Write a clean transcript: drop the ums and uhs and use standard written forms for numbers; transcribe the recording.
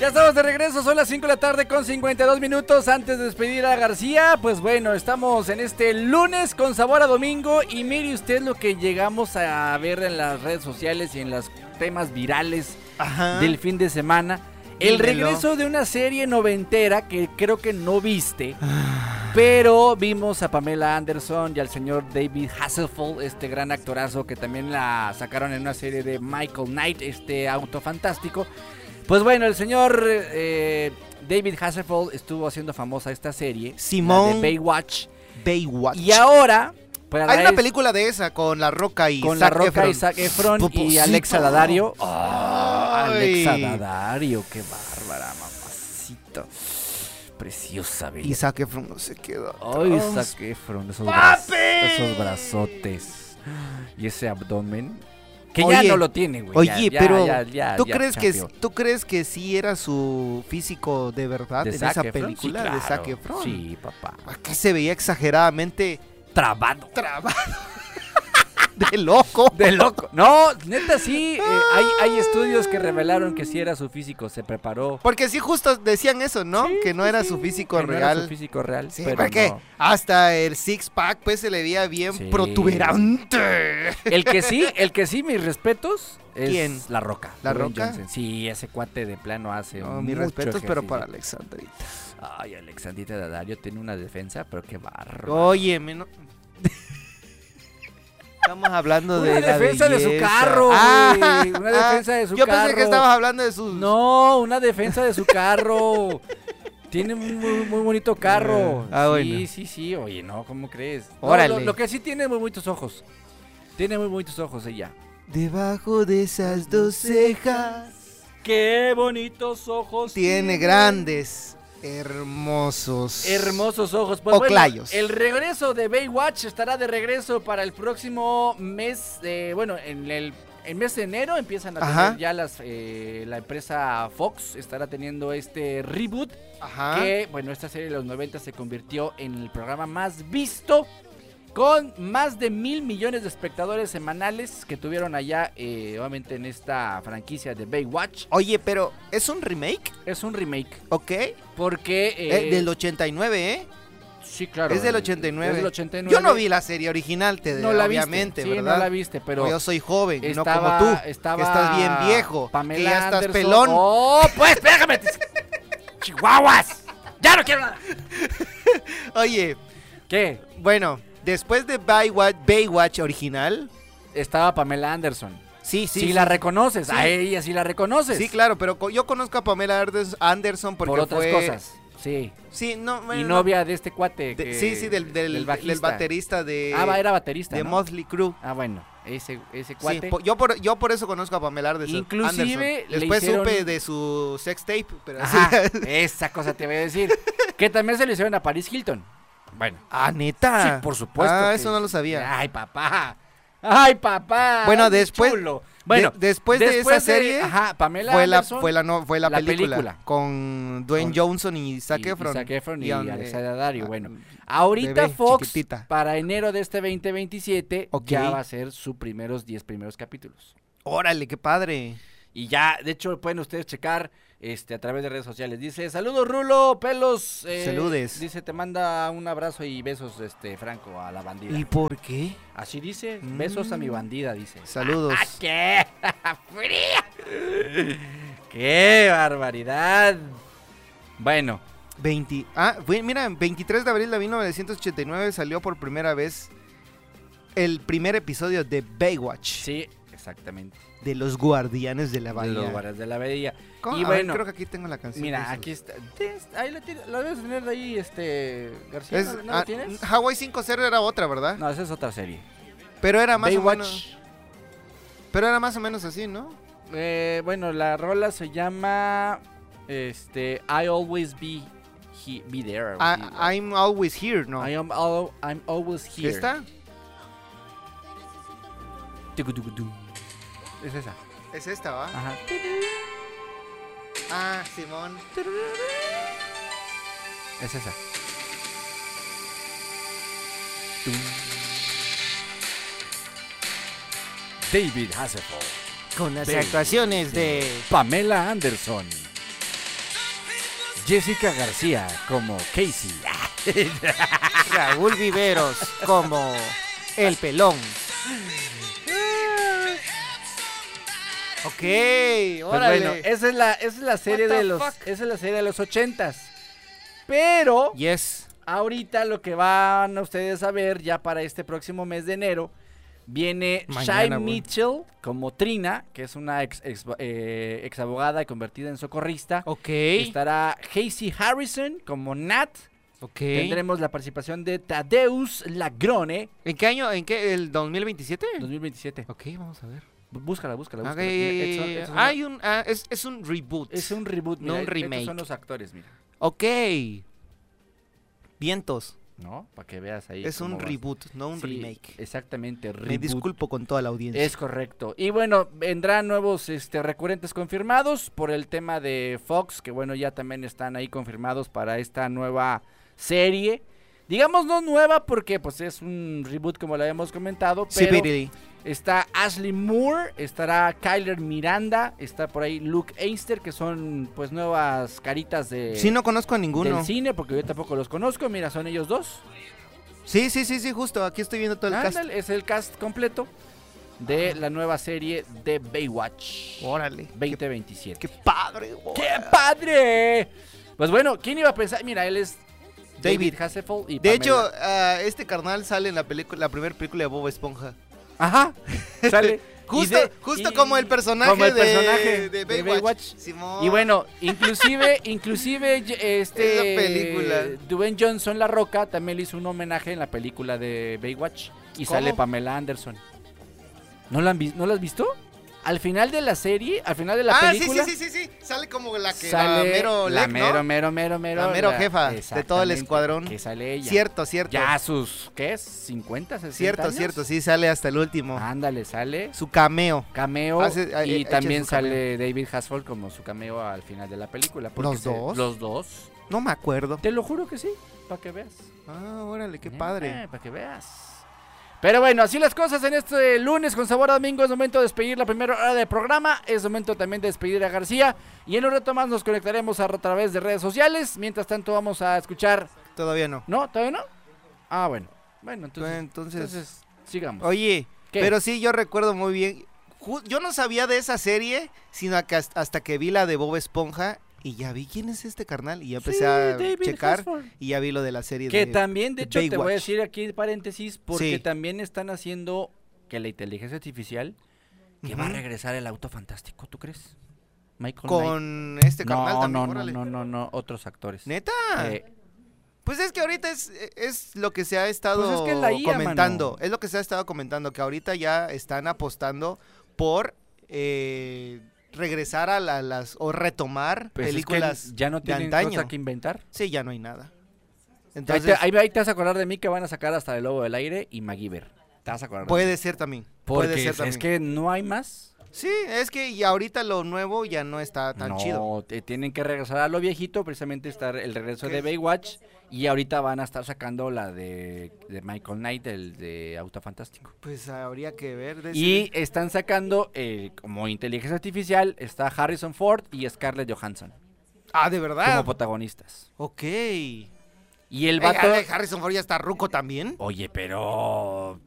Ya estamos de regreso, son las 5 de la tarde con 52 minutos. Antes de despedir a García, pues bueno, estamos en este lunes con sabor a domingo. Y mire usted lo que llegamos a ver en las redes sociales y en los temas virales del fin de semana. El regreso de una serie noventera que creo que no viste, pero vimos a Pamela Anderson y al señor David Hasselhoff, este gran actorazo que también la sacaron en una serie de Michael Knight, este auto fantástico. Pues bueno, el señor David Hasselhoff estuvo haciendo famosa esta serie, Simón, de Baywatch. Baywatch. Y ahora... hay una película de esa con La Roca y Zac Efron y Alexa Daddario. Alexa Daddario, qué bárbara, mamacita. Preciosa, bella. Y Zac Efron no se queda. Ay, Zac Efron, esos brazotes. Y ese abdomen. Que ya no lo tiene, güey. Oye, pero ¿tú crees que sí era su físico de verdad de en Zac esa Efron? película? Sí, claro. De Zac Efron. Sí, papá. Que se veía exageradamente trabado. De loco. De loco. No, neta sí, hay estudios que revelaron que sí era su físico, se preparó. Porque sí justo decían eso, ¿no? Sí, que no era su físico real. No era su físico real, sí, pero porque no. Hasta el six pack pues se le veía bien protuberante. El que sí, mis respetos es ¿quién? La Roca. ¿La Roca? Johnson. Sí, ese cuate de plano hace mis respetos, pero para Alexandrita. Ay, Alexandrita Daddario tiene una defensa, pero qué bárbaro. Oye, estamos hablando de una defensa de su carro, una defensa de su carro. Yo pensé que estabas hablando de sus... No, una defensa de su carro. Tiene un muy bonito carro. Bueno. Sí, oye, no, ¿cómo crees? Órale. No, lo que sí tiene muy bonitos ojos. Tiene muy bonitos ojos ella. Debajo de esas dos cejas. Qué bonitos ojos. Tiene grandes... hermosos ojos. Pues oclayos. Bueno, el regreso de Baywatch estará de regreso para el próximo mes. En el mes de enero empiezan a tener ya la empresa Fox estará teniendo este reboot. Que bueno, esta serie de los 90 se convirtió en el programa más visto, con más de 1,000 millones de espectadores semanales que tuvieron allá, obviamente en esta franquicia de Baywatch. Oye, pero ¿es un remake? Es un remake. Ok. Porque... del 89, ¿eh? Sí, claro. Es del 89. Es del 89. Yo no vi la serie original, obviamente, ¿verdad? Sí, no la viste, pero... Yo soy joven, no como tú, que estás bien viejo, Pamela que ya estás Anderson. pelón. ¡Oh, pues, déjame! ¡Chihuahuas! ¡Ya no quiero nada! Oye. ¿Qué? Bueno, después de Baywatch original... estaba Pamela Anderson. Sí. La reconoces, a ella sí la reconoces. Sí, claro, pero yo conozco a Pamela Anderson porque por otras cosas. Sí, no, bueno, y novia de este cuate. Del baterista de... era baterista, de ¿no? Motley Crue. Bueno, ese cuate. Sí, yo por eso conozco a Pamela Anderson. Inclusive después supe de su sex tape, pero esa cosa te voy a decir. Que también se le hicieron a Paris Hilton. Bueno. ¿Neta? Sí, por supuesto. Eso no lo sabía. Ay, papá. Bueno, después... Chulo. Bueno, después de esa serie, Pamela Anderson fue la película con Dwayne Johnson y Zac Efron. Zac Efron y Alexa Daddario. Bueno, ahorita Fox, para enero de este 2027, ya va a ser sus 10 primeros capítulos. Órale, qué padre. Y ya, de hecho, pueden ustedes checar a través de redes sociales. Dice, saludos Rulo, pelos. Saludes. Dice, te manda un abrazo y besos, Franco, a la bandida. ¿Y por qué? Así dice, besos a mi bandida, dice. Saludos. ¡Qué fría! ¡Qué barbaridad! Bueno. Mira, 23 de abril de 1989 salió por primera vez el primer episodio de Baywatch. Sí, exactamente. De los Guardianes de la Bahía. De los Guardianes de la Bahía. Y bueno, creo que aquí tengo la canción. Mira, aquí está. Ahí la debes tener de ahí, García. ¿No la tienes? Hawaii 5-0 era otra, ¿verdad? No, esa es otra serie. Pero era más Baywatch. o menos. Pero era más o menos así, ¿no? Bueno, la rola se llama I Always Be There. I'm Always Here, ¿no? I'm Always Here. ¿Esta? Es esa. Es esta, ¿va? Ajá. Simón. Es esa. David Hasselhoff. Con las actuaciones de Pamela Anderson Jessica García como Casey. Raúl Viveros como el pelón. Ok, Pues órale. bueno, esa es la serie What the de los, fuck? esa es la serie de los 80s. Pero Yes. ahorita lo que van a ustedes a ver ya para este próximo mes de enero viene Mañana, Shay güey. Mitchell como Trina, que es una ex abogada y convertida en socorrista. Ok. Estará Casey Harrison como Nat. Ok. Tendremos la participación de Tadeusz Lagrone, ¿En qué año? ¿En qué? ¿El 2027? 2027. Ok, vamos a ver. Búscala. Ok, Mira, es un reboot. es un reboot, no mira, un estos remake. son los actores, mira. Ok. Vientos. ¿No? Para que veas ahí. Es un cómo va. reboot, no un Sí, remake. Exactamente, Me reboot. disculpo con toda la audiencia. Es correcto. Y bueno, vendrán nuevos recurrentes confirmados por el tema de Fox, que bueno, ya también están ahí confirmados para esta nueva serie. Digamos no nueva porque pues es un reboot como lo habíamos comentado, Sí, pero Pirili. está Ashley Moore, estará Kyler Miranda, está por ahí Luke Einster, que son pues nuevas caritas de Sí, no conozco a ninguno. del cine, porque yo tampoco los conozco. Mira, son ellos dos. Sí, justo. Aquí estoy viendo todo el cast. Ándale, es el cast completo de la nueva serie de Baywatch Órale. 2027. ¡Qué padre, güey! ¡Qué padre! Pues bueno, ¿quién iba a pensar? Mira, él es David David. Hasselhoff y De Pamela. hecho, este carnal sale en la primera película de Bob Esponja. Ajá, sale. Justo, Y como el personaje, como el personaje de de Baywatch. Baywatch. Simón. Y bueno, inclusive Esa película. Dwayne Johnson La Roca también le hizo un homenaje en la película de Baywatch y ¿Cómo? sale Pamela Anderson. ¿No la has visto? Al final de la serie, al final de la película. Sí. Sale como la que Sale mero la Lec, ¿no? mero La mero jefa de todo el exactamente, escuadrón. que sale ella. Cierto. Ya a sus, ¿qué es? 50, 60 años. Cierto, sí, sale hasta el último. Ándale, sale Su cameo. cameo y echa también su cameo. sale David Hasselhoff como su cameo al final de la película. porque ¿Los dos? Los dos. No me acuerdo. Te lo juro que sí, para que veas. Ah, órale, qué padre. Para que veas. Pero bueno, así las cosas en este lunes con sabor a domingo. Es momento de despedir la primera hora del programa. Es momento también de despedir a García. Y en un rato más nos conectaremos a través de redes sociales. Mientras tanto vamos a escuchar... Todavía no. ¿No? ¿Todavía no? Ah, bueno. Bueno, entonces Entonces, sigamos. oye, ¿Qué? pero sí, yo recuerdo muy bien. Yo no sabía de esa serie, sino que hasta que vi la de Bob Esponja y ya vi quién es este carnal y ya empecé a David checar Hasselhoff. y ya vi lo de la serie Que de también, de hecho, te voy a Baywatch. decir aquí paréntesis, porque Sí. también están haciendo que la inteligencia artificial que va a Ujú. regresar el auto fantástico, ¿tú crees? Michael Knight. Con este carnal también, órale. No, otros actores. ¿Neta? Eh, Pues es que ahorita es lo que se ha estado Pues es que es la IA, comentando. mano. Es lo que se ha estado comentando, que ahorita ya están apostando por regresar a las o retomar pues es que películas ya no de tienen antaño. cosa que inventar. Sí, ya no hay nada. Ahí Entonces, ahí te vas a acordar de mí que van a sacar hasta el Lobo del Aire y MacGyver. Te vas a acordar de mí. puede ser también. Porque Puede ser también. es que no hay más. Sí, es que y ahorita lo nuevo ya no está tan no, chido. tienen que regresar a lo viejito, precisamente estar el regreso ¿Qué de es? Baywatch. Y ahorita van a estar sacando la de Michael Knight, el de Auto Fantástico. Pues habría que ver. Y están sacando, como inteligencia artificial, está Harrison Ford y Scarlett Johansson Ah, de como verdad. protagonistas. Ok. Y el vato... Harrison Ford ya está ruco también. Oye, pero